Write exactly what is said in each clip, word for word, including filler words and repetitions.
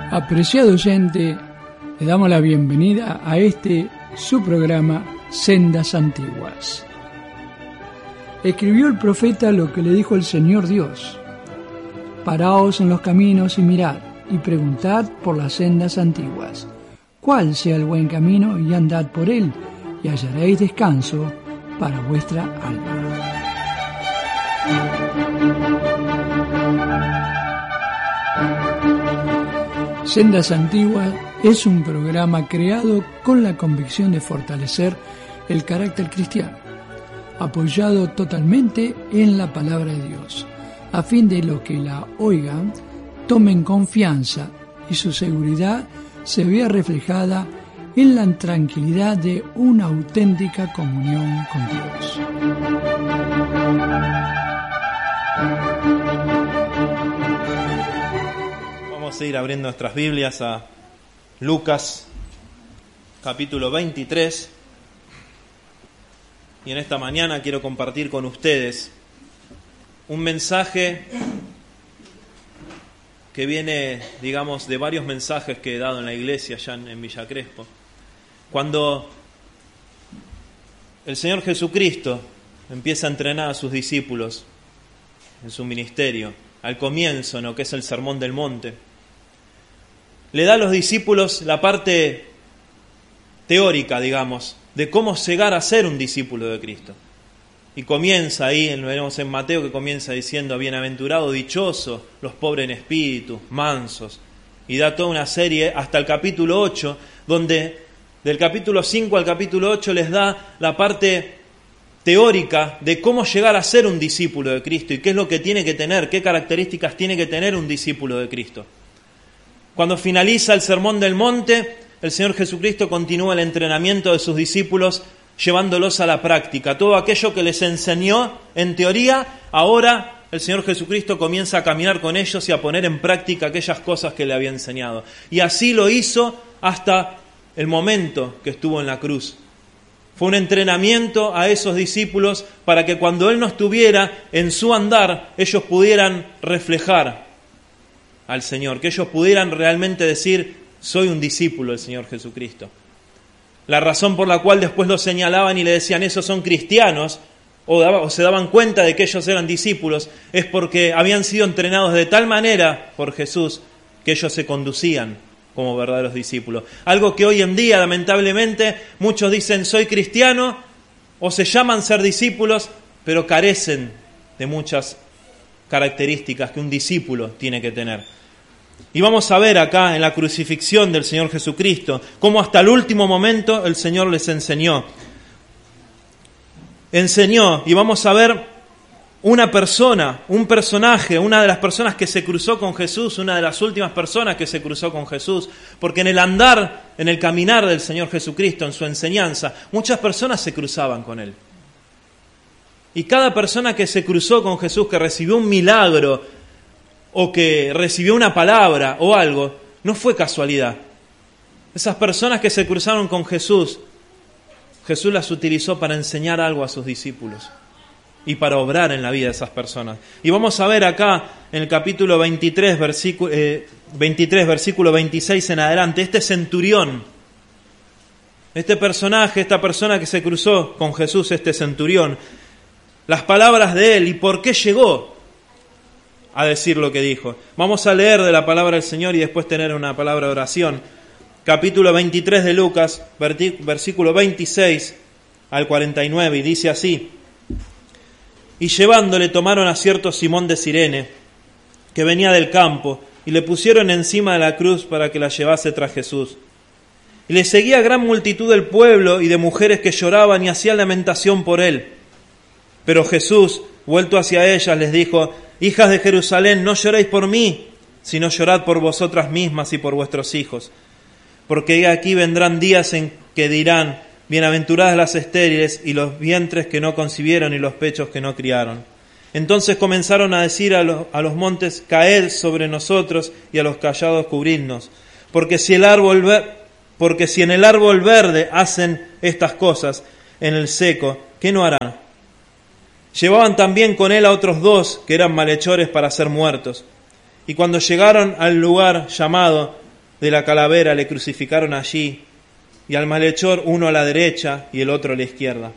Apreciado oyente, le damos la bienvenida a este su programa Sendas Antiguas. Escribió el profeta lo que le dijo el Señor Dios: paraos en los caminos y mirad, y preguntad por las sendas antiguas, cuál sea el buen camino, y andad por él, y hallaréis descanso para vuestra alma. Sendas Antiguas es un programa creado con la convicción de fortalecer el carácter cristiano, apoyado totalmente en la palabra de Dios, a fin de lo que la oigan tomen confianza y su seguridad se vea reflejada en la tranquilidad de una auténtica comunión con Dios. Vamos a ir abriendo nuestras Biblias a Lucas, capítulo veintitrés. Y en esta mañana quiero compartir con ustedes un mensaje que viene, digamos, de varios mensajes que he dado en la iglesia allá en Villa Crespo. Cuando el Señor Jesucristo empieza a entrenar a sus discípulos en su ministerio, al comienzo, ¿no?, que es el Sermón del Monte, le da a los discípulos la parte teórica, digamos, de cómo llegar a ser un discípulo de Cristo. Y comienza ahí, lo vemos en Mateo, que comienza diciendo: bienaventurado, dichoso, los pobres en espíritu, mansos. Y da toda una serie hasta el capítulo ocho, donde del capítulo cinco al capítulo ocho les da la parte teórica de cómo llegar a ser un discípulo de Cristo y qué es lo que tiene que tener, qué características tiene que tener un discípulo de Cristo. Cuando finaliza el Sermón del Monte, el Señor Jesucristo continúa el entrenamiento de sus discípulos, llevándolos a la práctica. Todo aquello que les enseñó en teoría, ahora el Señor Jesucristo comienza a caminar con ellos y a poner en práctica aquellas cosas que le había enseñado. Y así lo hizo hasta el momento que estuvo en la cruz. Fue un entrenamiento a esos discípulos para que cuando Él no estuviera en su andar, ellos pudieran reflejar al Señor, que ellos pudieran realmente decir: soy un discípulo del Señor Jesucristo. La razón por la cual después los señalaban y le decían esos son cristianos, o, daba, o se daban cuenta de que ellos eran discípulos, es porque habían sido entrenados de tal manera por Jesús que ellos se conducían como verdaderos discípulos. Algo que hoy en día, lamentablemente, muchos dicen soy cristiano o se llaman ser discípulos, pero carecen de muchas características que un discípulo tiene que tener. Y vamos a ver acá en la crucifixión del Señor Jesucristo cómo hasta el último momento el Señor les enseñó. Enseñó, y vamos a ver una persona, un personaje, una de las personas que se cruzó con Jesús, una de las últimas personas que se cruzó con Jesús, porque en el andar, en el caminar del Señor Jesucristo, en su enseñanza, muchas personas se cruzaban con Él. Y cada persona que se cruzó con Jesús, que recibió un milagro, o que recibió una palabra o algo, no fue casualidad. Esas personas que se cruzaron con Jesús, Jesús las utilizó para enseñar algo a sus discípulos y para obrar en la vida de esas personas. Y vamos a ver acá en el capítulo veintitrés, versículo, eh, veintitrés, versículo veintiséis en adelante, este centurión, este personaje, esta persona que se cruzó con Jesús, este centurión, las palabras de él y por qué llegó a decir lo que dijo. Vamos a leer de la palabra del Señor y después tener una palabra de oración. Capítulo veintitrés de Lucas, versículo veintiséis al cuarenta y nueve, y dice así: y llevándole tomaron a cierto Simón de Cirene, que venía del campo, y le pusieron encima de la cruz para que la llevase tras Jesús. Y le seguía gran multitud del pueblo y de mujeres que lloraban y hacían lamentación por él. Pero Jesús, vuelto hacia ellas, les dijo: hijas de Jerusalén, no lloréis por mí, sino llorad por vosotras mismas y por vuestros hijos. Porque aquí vendrán días en que dirán: bienaventuradas las estériles y los vientres que no concibieron y los pechos que no criaron. Entonces comenzaron a decir a los, a los montes: caed sobre nosotros, y a los callados cubridnos. Porque si el árbol ver, porque si en el árbol verde hacen estas cosas, en el seco, ¿qué no harán? Llevaban también con él a otros dos que eran malhechores para ser muertos. Y cuando llegaron al lugar llamado de la calavera le crucificaron allí, y al malhechor uno a la derecha y el otro a la izquierda.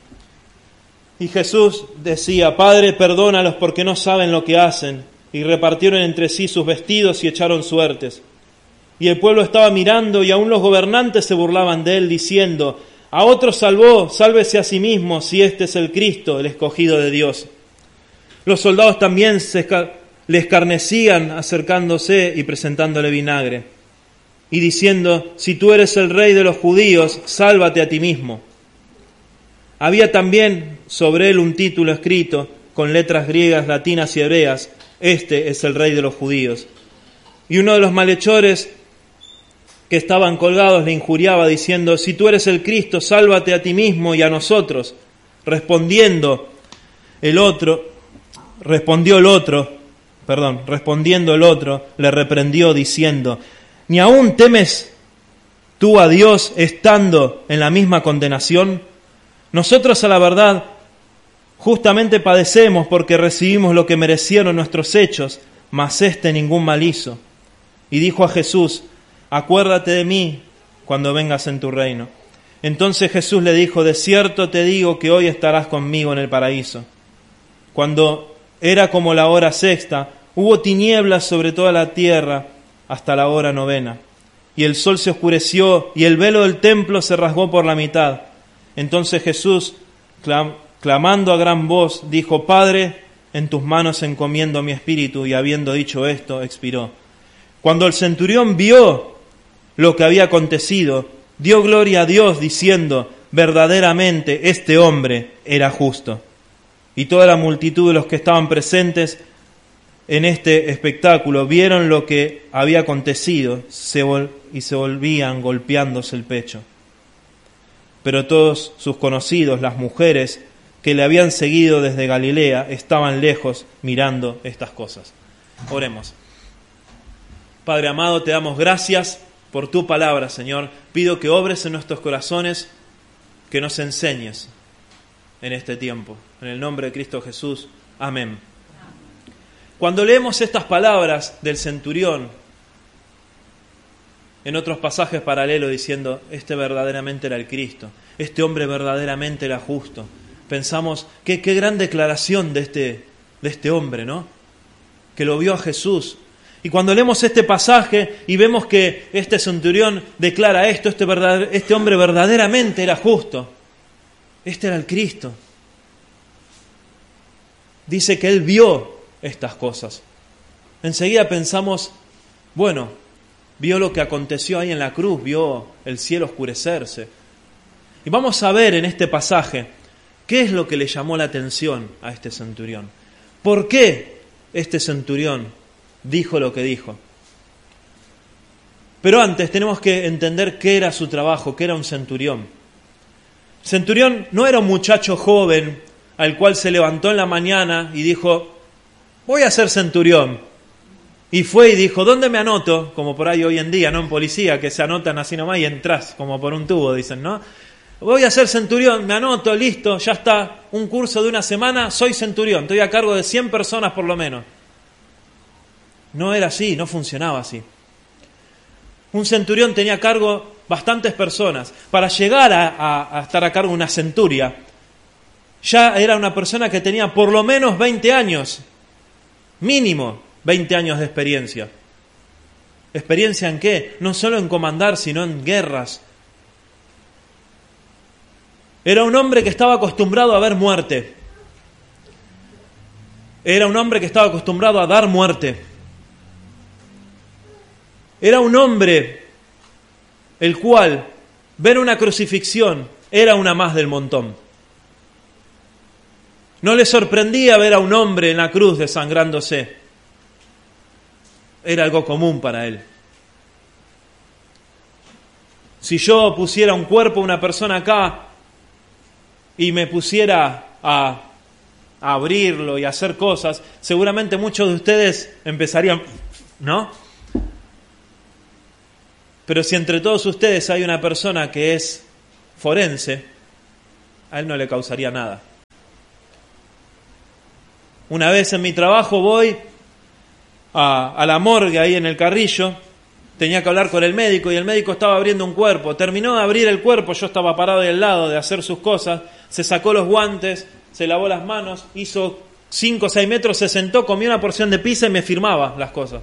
Y Jesús decía: Padre, perdónalos porque no saben lo que hacen. Y repartieron entre sí sus vestidos y echaron suertes. Y el pueblo estaba mirando, y aún los gobernantes se burlaban de él, diciendo: a otro salvó, sálvese a sí mismo, si este es el Cristo, el escogido de Dios. Los soldados también se esca- le escarnecían, acercándose y presentándole vinagre, y diciendo: si tú eres el rey de los judíos, sálvate a ti mismo. Había también sobre él un título escrito con letras griegas, latinas y hebreas: este es el rey de los judíos. Y uno de los malhechores que estaban colgados le injuriaba, diciendo: si tú eres el Cristo, sálvate a ti mismo y a nosotros. Respondiendo el otro, respondió el otro, perdón, respondiendo el otro, le reprendió diciendo: ¿ni aún temes tú a Dios estando en la misma condenación? Nosotros, a la verdad, justamente padecemos porque recibimos lo que merecieron nuestros hechos, mas éste ningún mal hizo. Y dijo a Jesús: acuérdate de mí cuando vengas en tu reino. Entonces Jesús le dijo: de cierto te digo que hoy estarás conmigo en el paraíso. Cuando era como la hora sexta, hubo tinieblas sobre toda la tierra hasta la hora novena. Y el sol se oscureció y el velo del templo se rasgó por la mitad. Entonces Jesús, clam- clamando a gran voz, dijo: Padre, en tus manos encomiendo mi espíritu. Y habiendo dicho esto, expiró. Cuando el centurión vio lo que había acontecido, dio gloria a Dios, diciendo: verdaderamente este hombre era justo. Y toda la multitud de los que estaban presentes en este espectáculo vieron lo que había acontecido se vol- y se volvían golpeándose el pecho. Pero todos sus conocidos, las mujeres que le habían seguido desde Galilea, estaban lejos mirando estas cosas. Oremos. Padre amado, te damos gracias por tu palabra, Señor. Pido que obres en nuestros corazones, que nos enseñes en este tiempo. En el nombre de Cristo Jesús. Amén. Cuando leemos estas palabras del centurión, en otros pasajes paralelos diciendo: este verdaderamente era el Cristo, este hombre verdaderamente era justo, pensamos: qué, qué gran declaración de este, de este hombre, ¿no? Que lo vio a Jesús. Y cuando leemos este pasaje y vemos que este centurión declara esto, este, verdad, este hombre verdaderamente era justo, este era el Cristo. Dice que él vio estas cosas. Enseguida pensamos: bueno, vio lo que aconteció ahí en la cruz, vio el cielo oscurecerse. Y vamos a ver en este pasaje qué es lo que le llamó la atención a este centurión. ¿Por qué este centurión dijo lo que dijo? Pero antes tenemos que entender qué era su trabajo, qué era un centurión. Centurión no era un muchacho joven al cual se levantó en la mañana y dijo: voy a ser centurión. Y fue y dijo: ¿dónde me anoto? Como por ahí hoy en día, ¿no? En policía, que se anotan así nomás y entras como por un tubo, dicen, ¿no? Voy a ser centurión, me anoto, listo, ya está. Un curso de una semana, soy centurión, estoy a cargo de cien personas por lo menos. No era así, no funcionaba así. Un centurión tenía a cargo bastantes personas. Para llegar a, a, a estar a cargo de una centuria, ya era una persona que tenía por lo menos veinte años, mínimo veinte años de experiencia. ¿Experiencia en qué? No solo en comandar, sino en guerras. Era un hombre que estaba acostumbrado a ver muerte. Era un hombre que estaba acostumbrado a dar muerte. Era un hombre el cual ver una crucifixión era una más del montón. No le sorprendía ver a un hombre en la cruz desangrándose. Era algo común para él. Si yo pusiera un cuerpo, una persona acá, y me pusiera a, a abrirlo y a hacer cosas, seguramente muchos de ustedes empezarían, ¿no? Pero si entre todos ustedes hay una persona que es forense, a él no le causaría nada. Una vez en mi trabajo voy a, a la morgue ahí en el Carrillo tenía que hablar con el médico y el médico estaba abriendo un cuerpo. Terminó de abrir el cuerpo, yo estaba parado ahí al lado de hacer sus cosas, se sacó los guantes, se lavó las manos, hizo cinco o seis metros, se sentó, comió una porción de pizza y me firmaba las cosas.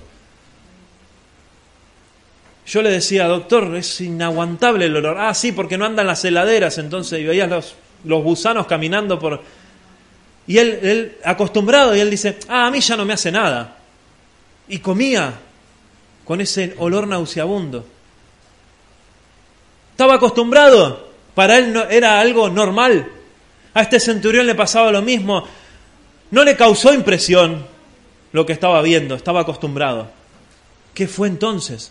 Yo le decía, doctor, es inaguantable el olor. Ah, sí, porque no andan las heladeras, entonces, y veías los, los gusanos caminando por... Y él, él, acostumbrado, y él dice, ah, a mí ya no me hace nada. Y comía con ese olor nauseabundo. Estaba acostumbrado, para él no, era algo normal. A este centurión le pasaba lo mismo. No le causó impresión lo que estaba viendo, estaba acostumbrado. ¿Qué fue entonces?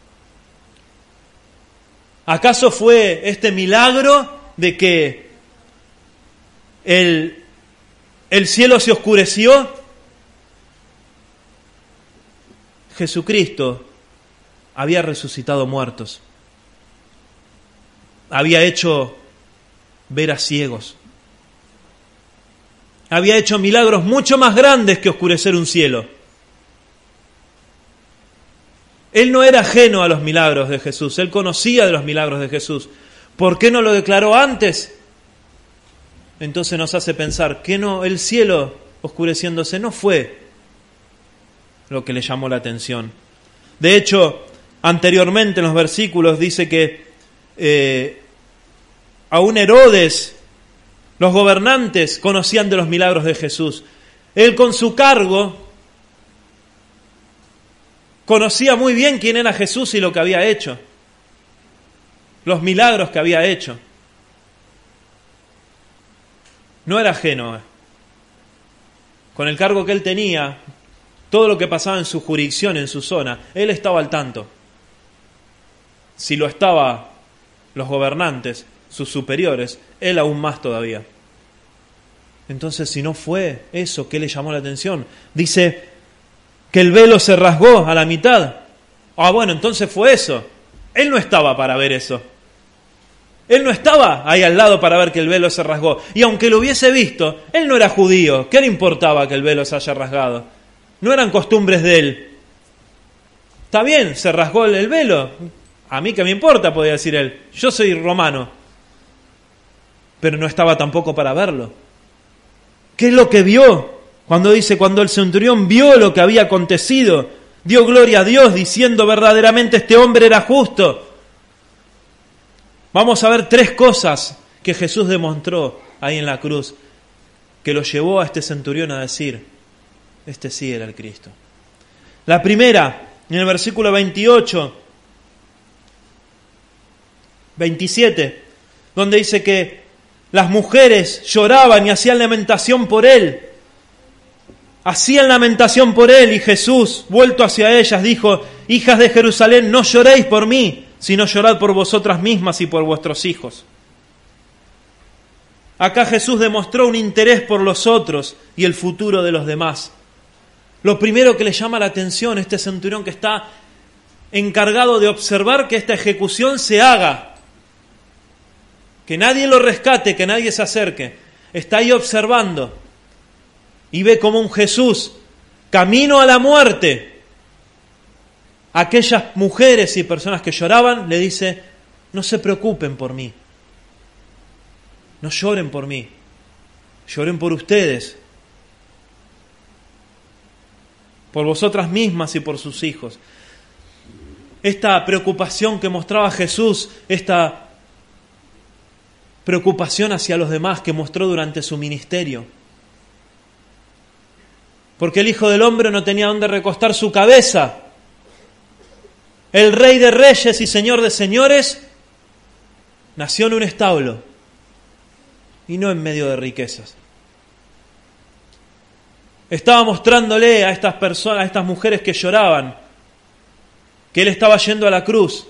¿Acaso fue este milagro de que el, el cielo se oscureció? Jesucristo había resucitado muertos, había hecho ver a ciegos, había hecho milagros mucho más grandes que oscurecer un cielo. Él no era ajeno a los milagros de Jesús, él conocía de los milagros de Jesús. ¿Por qué no lo declaró antes? Entonces nos hace pensar que no, el cielo oscureciéndose no fue lo que le llamó la atención. De hecho, anteriormente en los versículos dice que eh, aún Herodes, los gobernantes conocían de los milagros de Jesús. Él con su cargo conocía muy bien quién era Jesús y lo que había hecho, los milagros que había hecho. No era ajeno. Con el cargo que él tenía, todo lo que pasaba en su jurisdicción, en su zona, él estaba al tanto. Si lo estaban los gobernantes, sus superiores, él aún más todavía. Entonces, si no fue eso, ¿qué le llamó la atención? Dice que el velo se rasgó a la mitad. Ah, bueno, entonces fue eso. Él no estaba para ver eso. Él no estaba ahí al lado para ver que el velo se rasgó. Y aunque lo hubiese visto, él no era judío. ¿Qué le importaba que el velo se haya rasgado? No eran costumbres de él. Está bien, se rasgó el velo. A mí qué me importa, podía decir él. Yo soy romano. Pero no estaba tampoco para verlo. ¿Qué es lo que vio? Cuando dice, cuando el centurión vio lo que había acontecido, dio gloria a Dios diciendo verdaderamente este hombre era justo. Vamos a ver tres cosas que Jesús demostró ahí en la cruz, que lo llevó a este centurión a decir, este sí era el Cristo. La primera, en el versículo veintiocho, veintisiete, donde dice que las mujeres lloraban y hacían lamentación por él. Hacían lamentación por él y Jesús, vuelto hacia ellas, dijo, hijas de Jerusalén, no lloréis por mí, sino llorad por vosotras mismas y por vuestros hijos. Acá Jesús demostró un interés por los otros y el futuro de los demás. Lo primero que le llama la atención a este centurión que está encargado de observar que esta ejecución se haga, que nadie lo rescate, que nadie se acerque, está ahí observando. Y ve como un Jesús, camino a la muerte, aquellas mujeres y personas que lloraban, le dice, no se preocupen por mí, no lloren por mí, lloren por ustedes, por vosotras mismas y por sus hijos. Esta preocupación que mostraba Jesús, esta preocupación hacia los demás que mostró durante su ministerio. Porque el Hijo del Hombre no tenía dónde recostar su cabeza. El Rey de Reyes y Señor de Señores nació en un establo y no en medio de riquezas. Estaba mostrándole a estas personas, a estas mujeres que lloraban, que Él estaba yendo a la cruz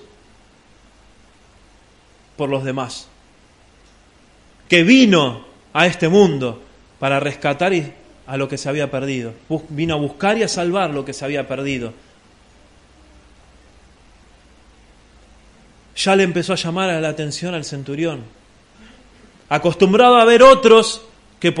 por los demás. Que vino a este mundo para rescatar a lo que se había perdido. Vino a buscar y a salvar lo que se había perdido. Ya le empezó a llamar la atención al centurión. Acostumbrado a ver otros